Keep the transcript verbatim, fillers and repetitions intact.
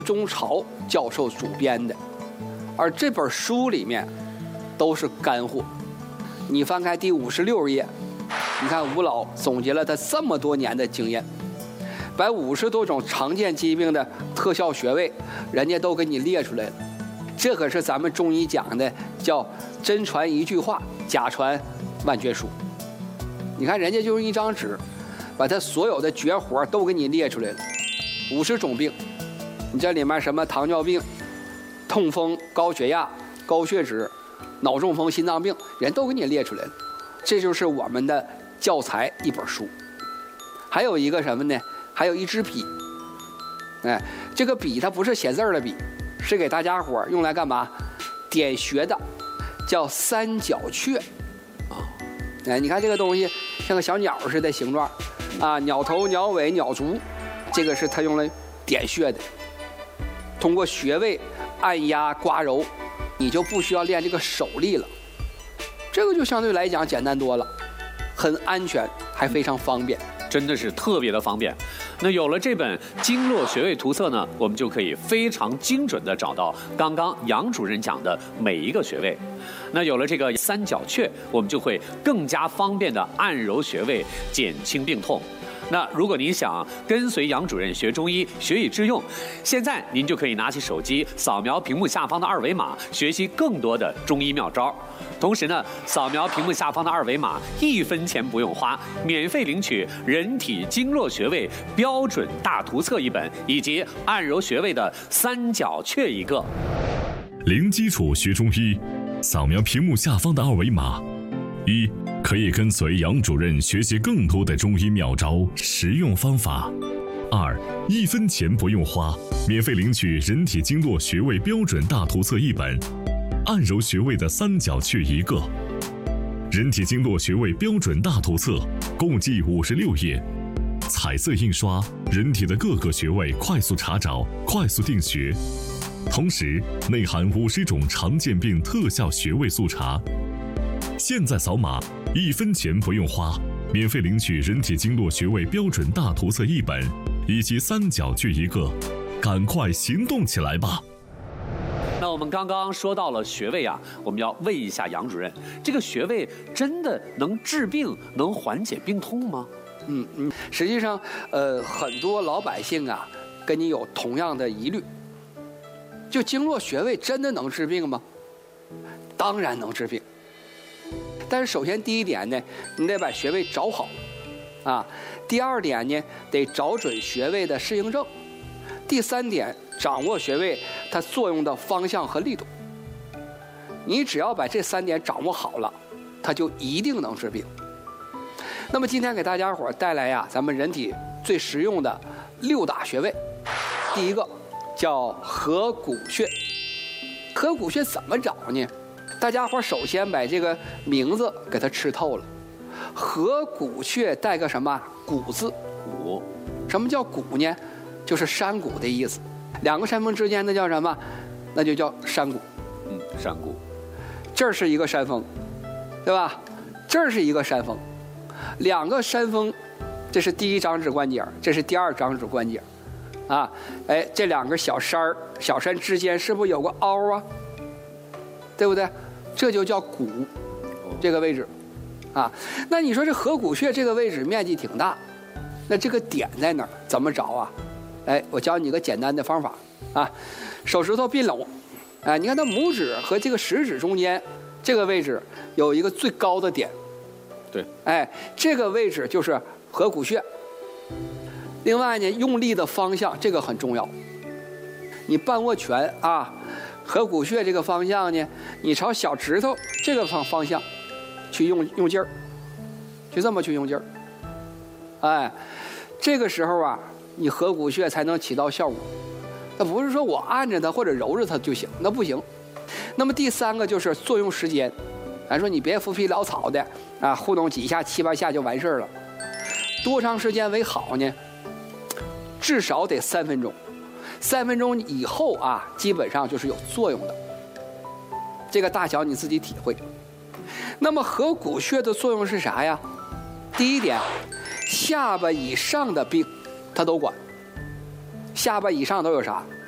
中朝教授主编的，而这本书里面都是干货。你翻开第五十六页，你看吴老总结了他这么多年的经验，把五十多种常见疾病的特效穴位，人家都给你列出来了。这可是咱们中医讲的叫真传一句话，假传万卷书。你看人家就用一张纸，把他所有的绝活都给你列出来了，五十种病，你这里面什么糖尿病、痛风、高血压、高血脂、脑中风、心脏病，人都给你列出来了。这就是我们的教材一本书。还有一个什么呢？还有一支笔。哎，这个笔它不是写字的笔，是给大家伙用来干嘛？点穴的，叫三角雀。哎，你看这个东西像个小鸟似的形状，啊，鸟头、鸟尾、鸟足，这个是它用来点穴的。通过穴位按压刮揉，你就不需要练这个手力了。这个就相对来讲简单多了，很安全，还非常方便。 真的是特别的方便。那有了这本经络穴位图册呢，我们就可以非常精准地找到刚刚杨主任讲的每一个穴位。那有了这个三角雀，我们就会更加方便地按揉穴位，减轻病痛。那如果您想跟随杨主任学中医，学以致用，现在您就可以拿起手机扫描屏幕下方的二维码，学习更多的中医妙招。同时呢，扫描屏幕下方的二维码，一分钱不用花，免费领取人体经络穴位标准大图册一本，以及按揉穴位的三角雀一个。 零基础学中医，扫描屏幕下方的二维码。一，可以跟随杨主任学习更多的中医妙招、实用方法。二，一分钱不用花，免费领取人体经络穴位标准大图册一本，按揉穴位的三角雀一个。人体经络穴位标准大图册共计五十六页，彩色印刷，人体的各个穴位快速查找，快速定穴。同时内含五十种常见病特效穴位速查。现在扫码，一分钱不用花，免费领取人体经络穴位标准大图册一本，以及三角雀一个，赶快行动起来吧！ 那我们刚刚说到了穴位啊，我们要问一下杨主任，这个穴位真的能治病、能缓解病痛吗？ 嗯嗯，实际上，呃，很多老百姓啊，跟你有同样的疑虑，就经络穴位真的能治病吗？当然能治病。但是首先第一点呢，你得把穴位找好，啊，第二点呢，得找准穴位的适应症，第三点，掌握穴位它作用的方向和力度。你只要把这三点掌握好了，它就一定能治病。那么今天给大家伙带来呀，咱们人体最实用的六大穴位。第一个叫合谷穴。合谷穴怎么找呢？大家伙首先把这个名字给它吃透了。合谷穴带个什么谷字？ 谷。 什么叫谷呢？就是山谷的意思。两个山峰之间那叫什么？那就叫山谷。 嗯，山谷。 这儿是一个山峰，对吧？这儿是一个山峰，两个山峰，这是第一掌指关节，这是第二掌指关节，啊，哎，这两个小山儿、小山之间是不是有个凹啊？对不对？这就叫谷，这个位置，啊，那你说这合谷穴这个位置面积挺大，那这个点在哪儿？怎么找啊？哎，我教你个简单的方法啊，手指头并拢，哎，你看它拇指和这个食指中间这个位置有一个最高的点， 对， 哎，这个位置就是合谷穴。另外呢，用力的方向这个很重要，你半握拳啊。合谷穴这个方向呢，你朝小指头这个方方向去用用劲儿，就这么去用劲儿，哎，这个时候啊，你合谷穴才能起到效果。那不是说我按着它或者揉着它就行，那不行。那么第三个就是作用时间，咱说你别浮皮潦草的啊，糊弄几下七八下就完事儿了，多长时间为好呢？至少得三分钟。三分钟以后啊，基本上就是有作用的。这个大小你自己体会。那么合谷穴的作用是啥呀？第一点，下巴以上的病它都管。下巴以上都有啥？